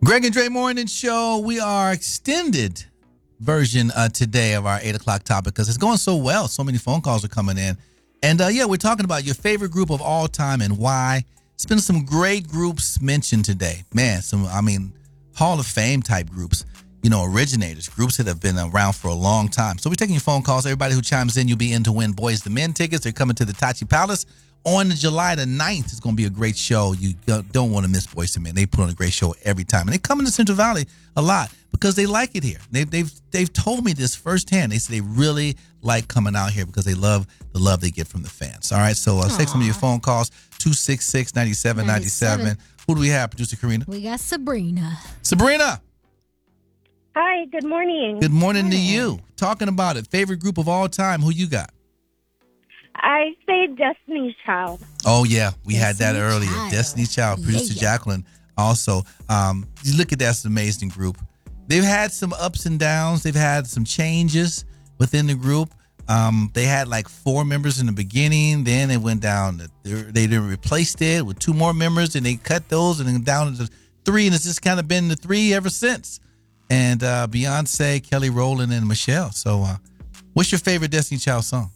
Greg and Dre Morning Show. We are extended version today of our 8 o'clock topic because it's going so well. So many phone calls are coming in. And we're talking about your favorite group of all time and why. It's been some great groups mentioned today. Man, Hall of Fame type groups, originators, groups that have been around for a long time. So we're taking your phone calls. Everybody who chimes in, you'll be in to win Boys to Men tickets. They're coming to the Tachi Palace on July the 9th. It's going to be a great show. You don't want to miss Boys to Men. They put on a great show every time. And they come into Central Valley a lot because they like it here. They've told me this firsthand. They say they really like coming out here because they love the love they get from the fans. All right, so take some of your phone calls, 266-9797. Who do we have, Producer Karina? We got Sabrina. Sabrina! Hi, good morning. Good morning to you. Talking about it. Favorite group of all time, who you got? I say Destiny's Child. Oh, yeah. We had that Destiny's earlier. Child. Destiny's Child, producer Jacqueline also. You look at that's an amazing group. They've had some ups and downs. They've had some changes within the group. They had like 4 members in the beginning. Then it went down. They replaced it with 2 more members, and they cut those and then down to 3. And it's just kind of been the 3 ever since. And Beyonce, Kelly Rowland, and Michelle. So what's your favorite Destiny Child song?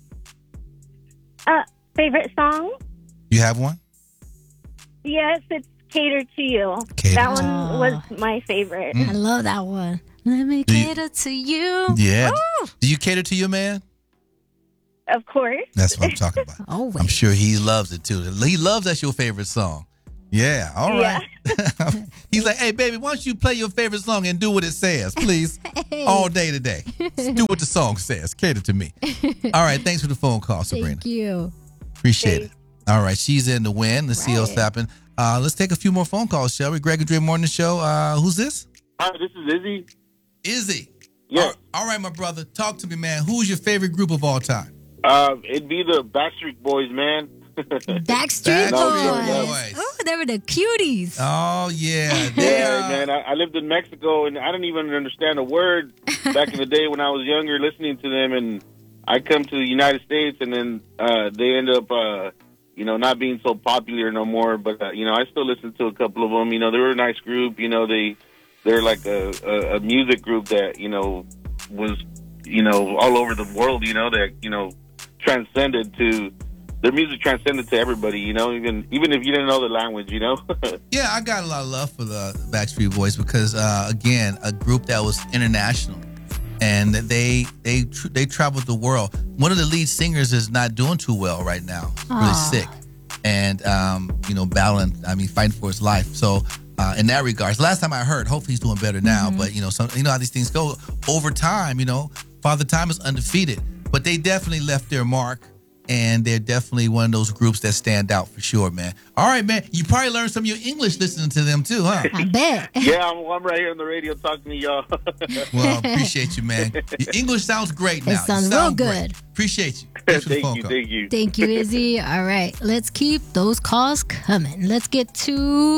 Favorite song? You have one? Yes, it's Cater to You. Cater that to one was my favorite. I love that one. Let me cater to you. Yeah. Ooh. Do you cater to your man? Of course. That's what I'm talking about. Always. I'm sure he loves it too. He loves that's your favorite song. Yeah. All right. Yeah. He's like, hey, baby, why don't you play your favorite song and do what it says, please? Hey. All day today. Do what the song says. Cater to me. All right. Thanks for the phone call, Sabrina. Thank you. Appreciate it. All right. She's in the win. Let's see what's Right. happening. Let's take a few more phone calls, shall we? Greg and Dre Morning Show. Who's this? Hi, this is Izzy. Izzy. Yes. All right, my brother. Talk to me, man. Who's your favorite group of all time? It'd be the Backstreet Boys, man. Backstreet Backstreet Boys. Boys. Oh, they were the cuties. Oh, yeah. Yeah, man. I lived in Mexico, and I didn't even understand a word back in the day when I was younger listening to them. And I come to the United States, and then they end up, not being so popular no more. But, I still listen to a couple of them. They were a nice group. They're like a music group that, was, all over the world, that, transcended to... Their music transcended to everybody, even if you didn't know the language, Yeah, I got a lot of love for the Backstreet Boys because, again, a group that was international, and they traveled the world. One of the lead singers is not doing too well right now. He's really sick, and fighting for his life. So, in that regards, last time I heard, hopefully he's doing better now. But how these things go over time. Father Time is undefeated, but they definitely left their mark. And they're definitely one of those groups that stand out for sure, man. All right, man. You probably learned some of your English listening to them, too, huh? I bet. Yeah, I'm right here on the radio talking to y'all. Well, appreciate you, man. Your English sounds great now. It sounds You sound real great. good. Appreciate you. Thanks for the phone call. Thank you. Thank you, Izzy. All right, let's keep those calls coming. Let's get to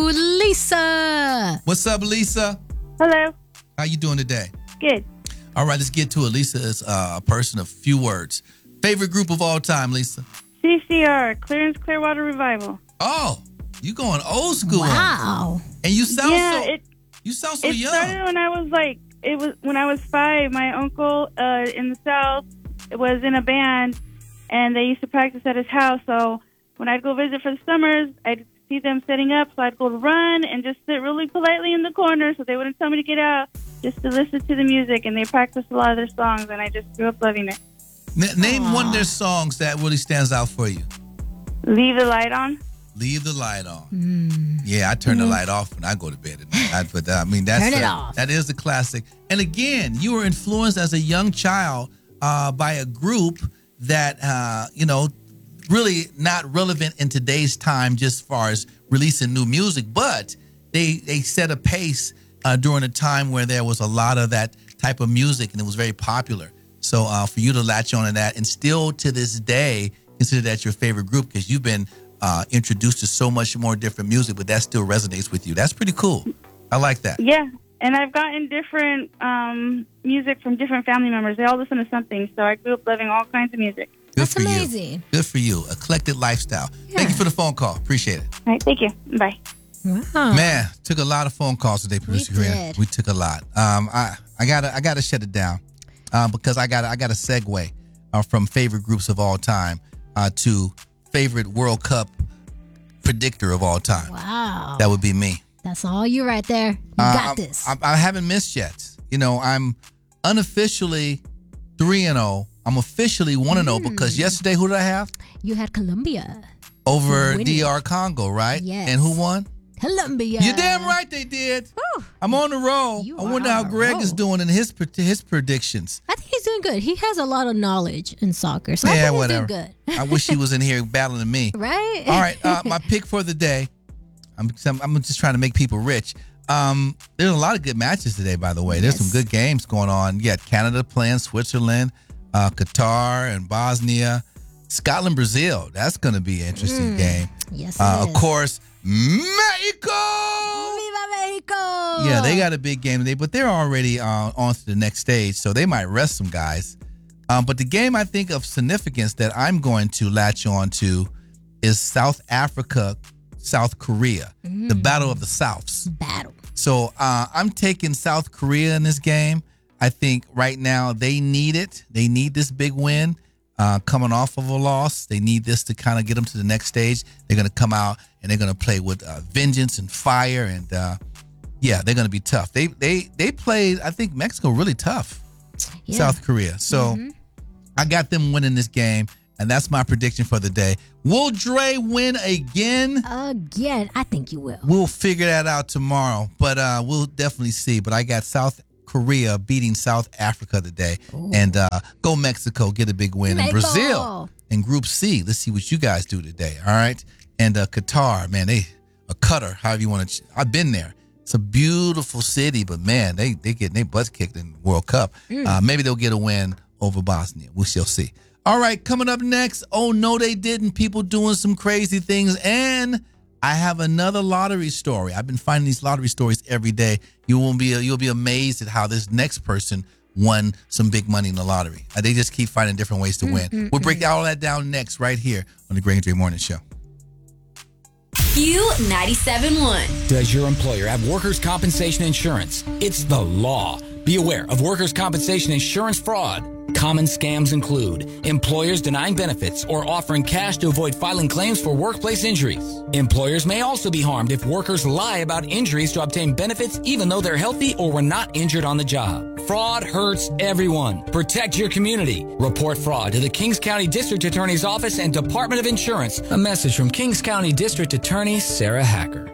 Lisa. What's up, Lisa? Hello. How you doing today? Good. All right, let's get to it. Lisa is a person of few words. Favorite group of all time, Lisa? CCR, Clearance Clearwater Revival. Oh, you going old school. Wow. And you sound It so started young. when I was when I was 5. My uncle in the South was in a band, and they used to practice at his house. So when I'd go visit for the summers, I'd see them setting up. So I'd go to run and just sit really politely in the corner so they wouldn't tell me to get out, just to listen to the music. And they practiced a lot of their songs, and I just grew up loving it. Name one of their songs that really stands out for you. Leave the Light On. Leave the light on. Yeah, I turn the light off when I go to bed at night. But that's Turn it off. That is the classic. And again, you were influenced as a young child by a group that really not relevant in today's time, just as far as releasing new music, but they set a pace during a time where there was a lot of that type of music, and it was very popular. So for you to latch on to that, and still to this day consider that your favorite group, because you've been introduced to so much more different music, but that still resonates with you. That's pretty cool. I like that. Yeah, and I've gotten different music from different family members. They all listen to something, so I grew up loving all kinds of music. Good That's for amazing. you. Good for you. Eclectic lifestyle. Yeah. Thank you for the phone call. Appreciate it. All right, thank you. Bye. Wow. Man, took a lot of phone calls today, Producer Karina. did. We took a lot. I gotta shut it down because I gotta segue from favorite groups of all time to favorite World Cup predictor of all time. Wow. That would be me. That's all you right there. You got this. I haven't missed yet. You know, I'm unofficially 3-0. I'm officially 1-0 because yesterday, who did I have? You had Colombia. Over Winning. DR Congo, right? Yes. And who won? Colombia. You're damn right they did. Whew. I'm on the roll. You I are wonder on how the Greg roll. is doing in his predictions. I think he's doing good. He has a lot of knowledge in soccer, so I Yeah, think he's whatever. doing good. I wish he was in here battling me. Right? All right, my pick for the day. I'm just trying to make people rich. There's a lot of good matches today, by the way. There's some Yes. good games going on. You got Canada playing Switzerland, Qatar and Bosnia, Scotland, Brazil. That's going to be an interesting game. Yes, Of it is. course, Mexico. Viva Mexico! Yeah, they got a big game today, but they're already on to the next stage, so they might rest some guys. But the game I think of significance that I'm going to latch on to is South Africa, South Korea, the Battle of the Souths. battle. So I'm taking South Korea in this game. I think right now they need it. They need this big win coming off of a loss. They need this to kind of get them to the next stage. They're going to come out and they're going to play with vengeance and fire. And yeah, they're going to be tough. They played, I think, Mexico really tough, Yeah. South Korea. So I got them winning this game. And that's my prediction for the day. Will Dre win again? Again, I think you will. We'll figure that out tomorrow, but we'll definitely see. But I got South Korea beating South Africa today. And go Mexico, get a big win. And Mexico. Brazil in Group C. Let's see what you guys do today, all right? And Qatar, man, a Qatar, however you want to. I've been there. It's a beautiful city, but man, they getting their butts kicked in the World Cup. Maybe they'll get a win over Bosnia. We shall see. All right, coming up next, oh, no, they didn't. People doing some crazy things. And I have another lottery story. I've been finding these lottery stories every day. You'll be amazed at how this next person won some big money in the lottery. They just keep finding different ways to win. We'll break all that down next right here on the Greg and Dre Morning Show. Q97.1. Does your employer have workers' compensation insurance? It's the law. Be aware of workers' compensation insurance fraud. Common scams include employers denying benefits or offering cash to avoid filing claims for workplace injuries. Employers may also be harmed if workers lie about injuries to obtain benefits even though they're healthy or were not injured on the job. Fraud hurts everyone. Protect your community. Report fraud to the Kings County District Attorney's Office and Department of Insurance. A message from Kings County District Attorney Sarah Hacker.